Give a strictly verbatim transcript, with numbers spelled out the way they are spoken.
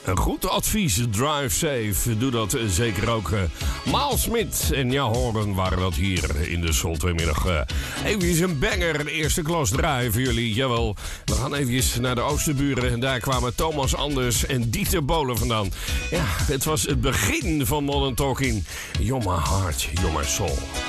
Een goed advies, drive safe. Doe dat zeker ook. Uh, Miles Smith en Ja Horen waren dat hier in de Zoldermiddag. Uh, even een banger, eerste klas draaien voor jullie. Jawel, we gaan even naar de Oosterburen. En daar kwamen Thomas Anders en Dieter Bohlen vandaan. Ja, het was het begin van Modern Talking. You're my heart, you're my soul.